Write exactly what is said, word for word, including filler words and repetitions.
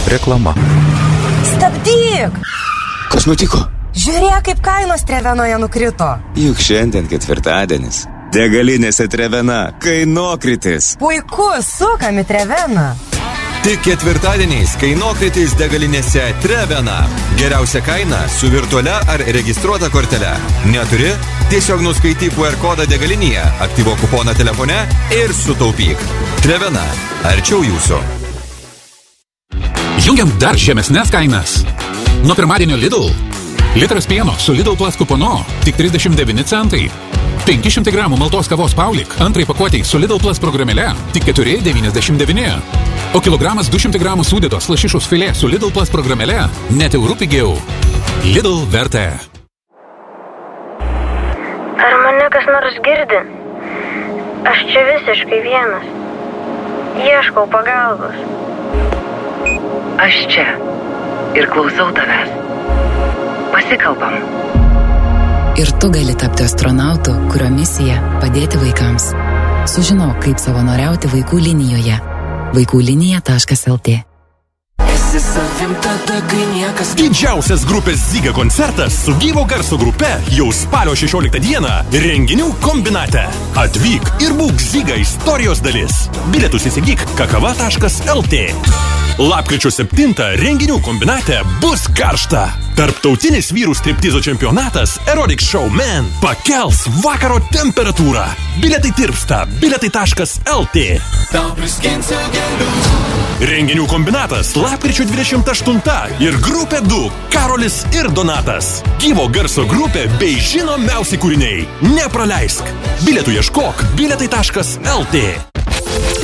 Reklama. Stabdyk! Kas nutiko? Žiūrėk, kaip kainos Trevenoje nukrito. Juk šiandien ketvirtadienis. Degalinėse Trevena kainokritis. Puiku, sukam į Treveną. Tik ketvirtadieniais kainokritis degalinėse Trevena. Geriausia kaina su virtualia ar registruota kortele. Neturi? Tiesiog nuskaityk Q R kodą degalinėje, aktyvuok kuponą telefone ir sutaupyk. Trevena. Arčiau jūsų. Jungiam dar žemesnes kainas. Nuo pirmadienio Lidl. Litras pieno su Lidl Plus kuponu tik trisdešimt devyni centai. penki šimtai gramų maltos kavos Paulik antrai pakuotei su Lidl Plus programėle tik keturi devyniasdešimt devyni. O kilogramas du šimtai gramų sūdytos lašišos filė su Lidl Plus programėle net eurų pigiau. Lidl vertė. Ar mane kas nors girdi? Aš čia visiškai vienas. Ieškau pagalbos. Aš čia ir klausau tavęs. Pasikalbam. Ir tu gali tapti astronautu, kurio misija padėti vaikams. Sužinok, kaip savanoriauti vaikų linijoje. vaikų linija taškas el tė. Didžiausias grupės Zyga koncertas su gyvo garso grupe jau spalio šešioliktą dieną renginių kombinate. Atvyk ir būk Zyga istorijos dalis. Bilietus įsigyk kakava taškas el tė. Lapkričio septintą renginių kombinate bus karšta. Tarptautinis vyrų striptizo čempionatas Erotic Showman pakels vakaro temperatūrą. Bilietai tirpsta. Bilietai taškas el tė. Renginių kombinatas lapkričio dvidešimt aštuntą ir grupė du Karolis ir Donatas. Gyvo garso grupė bei žinomiausi kūriniai. Nepraleisk. Bilietų ieškok bilietai taškas el tė.